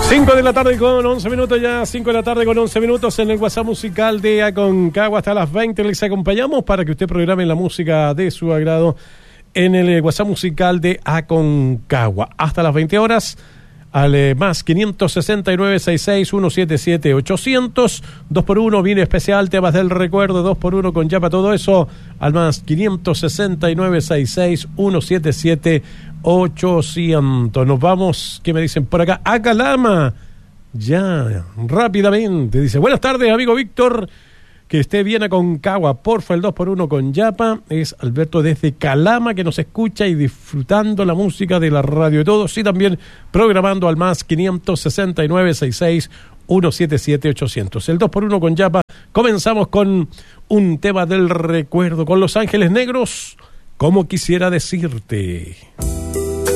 5 de la tarde con 11 minutos ya, 5 de la tarde con 11 minutos en el WhatsApp musical de Aconcagua hasta las 20. Les acompañamos para que usted programe la música de su agrado en el WhatsApp musical de Aconcagua hasta las 20 horas. Al más 569-66-177-800 2x1, viene especial, temas del recuerdo, 2x1 con Yapa, todo eso al más 569-66-177-800. Nos vamos, ¿qué me dicen por acá? A Calama, ya, rápidamente, dice, buenas tardes, amigo Víctor, que esté bien Aconcagua, porfa, el 2x1 con Yapa. Es Alberto desde Calama, que nos escucha y disfrutando la música de la radio de todos, y también programando al más 569-66-177-800. El 2x1 con Yapa. Comenzamos con un tema del recuerdo, con Los Ángeles Negros, como quisiera decirte.